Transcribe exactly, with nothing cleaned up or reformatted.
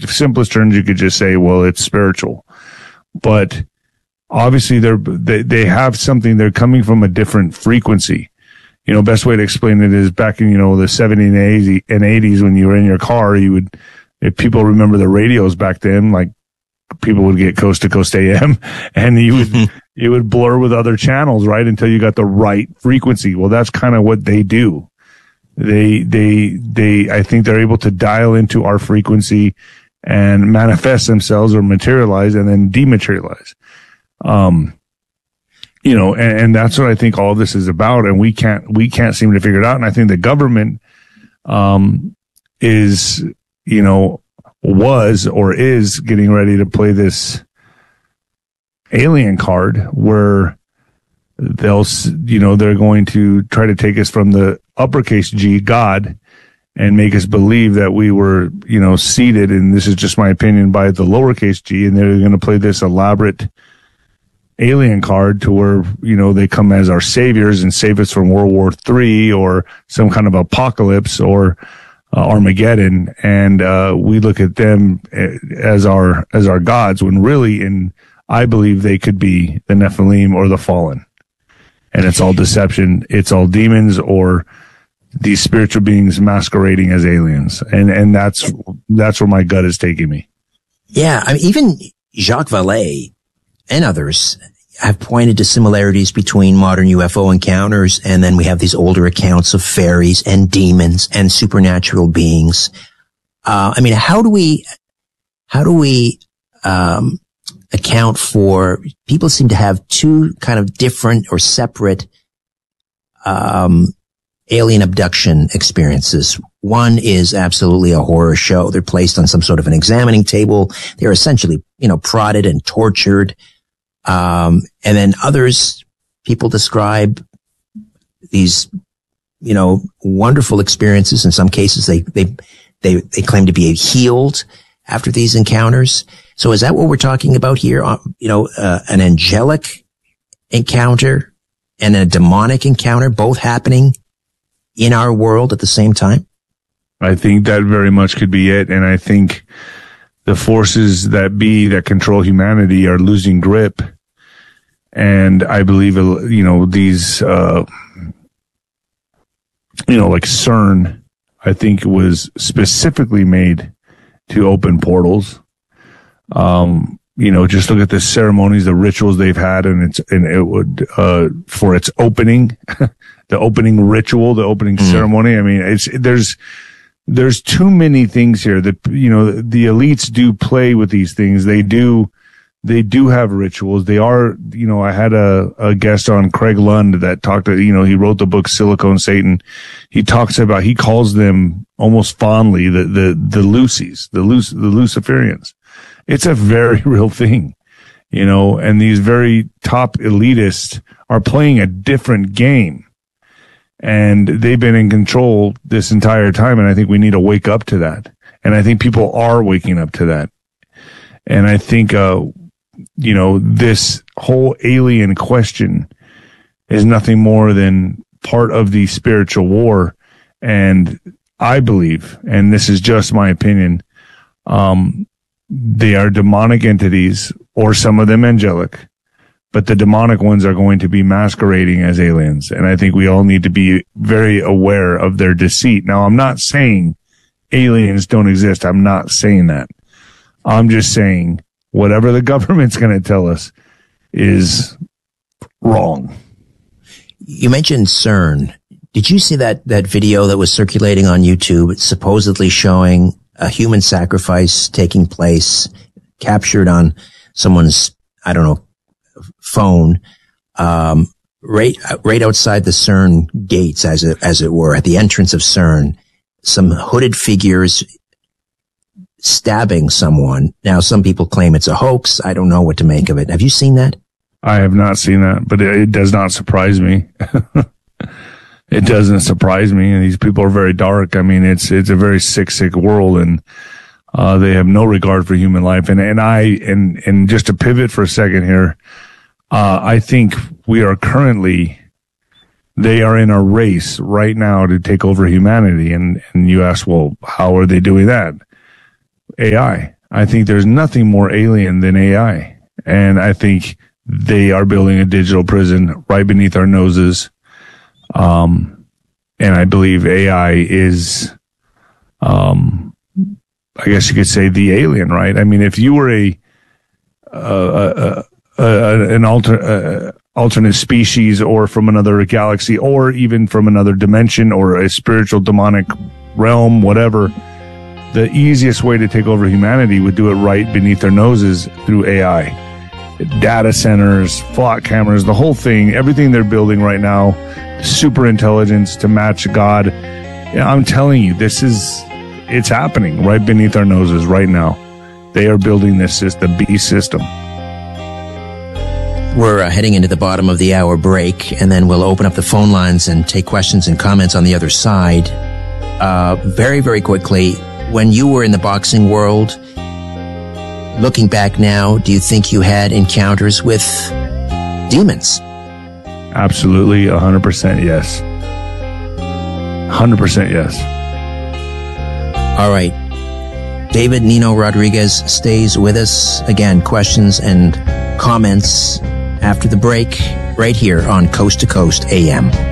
simplest terms, you could just say, well, it's spiritual. But obviously, they're, they they have something. They're coming from a different frequency. You know, best way to explain it is back in, you know, the seventies and eighties when you were in your car, you would, if people remember the radios back then, like people would get Coast to Coast A M and you would, it would blur with other channels, right? Until you got the right frequency. Well, that's kind of what they do. They, they, they, I think they're able to dial into our frequency and manifest themselves or materialize and then dematerialize. Um, you know, and, and that's what I think all this is about. And we can't, we can't seem to figure it out. And I think the government, um, is, you know, was or is getting ready to play this alien card where they'll, you know, they're going to try to take us from the uppercase G, God, and make us believe that we were, you know, seated, and this is just my opinion, by the lowercase G, and they're going to play this elaborate alien card to where, you know, they come as our saviors and save us from World War Three or some kind of apocalypse or uh, Armageddon, and uh, we look at them as our as our gods, when really, in I believe they could be the Nephilim or the fallen, and it's all deception. It's all demons or these spiritual beings masquerading as aliens. And, and that's, that's where my gut is taking me. Yeah. I mean, even Jacques Vallée and others have pointed to similarities between modern U F O encounters. And then we have these older accounts of fairies and demons and supernatural beings. Uh, I mean, how do we, how do we, um, account for, people seem to have two kind of different or separate, um, alien abduction experiences. One is absolutely a horror show. They're placed on some sort of an examining table. They're essentially, you know, prodded and tortured. Um, and then others, people describe these, you know, wonderful experiences. In some cases, they, they, they, they claim to be healed after these encounters. So is that what we're talking about here? Uh, you know, uh, an angelic encounter and a demonic encounter, both happening in our world at the same time? I think that very much could be it. And I think the forces that be that control humanity are losing grip. And I believe, you know, these, uh, you know, like CERN, I think it was specifically made to open portals. Um, you know, just look at the ceremonies, the rituals they've had, and it's, and it would, uh, for its opening, the opening ritual, the opening mm. ceremony. I mean, it's, there's, there's too many things here that, you know, the elites do play with these things. They do, they do have rituals. They are, you know, I had a, a guest on, Craig Lund, that talked to, you know, he wrote the book Silicon Satan. He talks about, he calls them almost fondly the, the, the Lucies, the Luc, the Luciferians. It's a very real thing, you know, and these very top elitists are playing a different game, and they've been in control this entire time. And I think we need to wake up to that. And I think people are waking up to that. And I think, uh, you know, this whole alien question is nothing more than part of the spiritual war. And I believe, and this is just my opinion, um, they are demonic entities, or some of them angelic, but the demonic ones are going to be masquerading as aliens. And I think we all need to be very aware of their deceit. Now, I'm not saying aliens don't exist. I'm not saying that. I'm just saying whatever the government's going to tell us is wrong. You mentioned CERN. Did you see that, that video that was circulating on YouTube? It's supposedly showing a human sacrifice taking place, captured on someone's, I don't know, phone, um, right, right outside the CERN gates, as it, as it were, at the entrance of CERN, some hooded figures stabbing someone. Now, some people claim it's a hoax. I don't know what to make of it. Have you seen that? I have not seen that, but it, it does not surprise me. It doesn't surprise me. And these people are very dark. I mean, it's, it's a very sick, sick world, and, uh, they have no regard for human life. And, and I, and, and just to pivot for a second here, uh, I think we are currently, they are in a race right now to take over humanity. And, and you ask, well, how are they doing that? A I. I think there's nothing more alien than A I. And I think they are building a digital prison right beneath our noses. Um, and I believe A I is, um, I guess you could say the alien, right? I mean, if you were a, uh, uh, uh, an alter, uh, alternate species or from another galaxy or even from another dimension or a spiritual demonic realm, whatever, the easiest way to take over humanity would do it right beneath their noses through A I. Data centers, flock cameras, the whole thing, everything they're building right now, super intelligence to match God. I'm telling you, this is, it's happening right beneath our noses right now. They are building this system, the beast system. We're uh, heading into the bottom of the hour break, and then we'll open up the phone lines and take questions and comments on the other side. Uh, very, very quickly, when you were in the boxing world, looking back now, do you think you had encounters with demons? Absolutely, one hundred percent yes. one hundred percent yes. All right. David Nino Rodriguez stays with us. Again, questions and comments after the break, right here on Coast to Coast A M.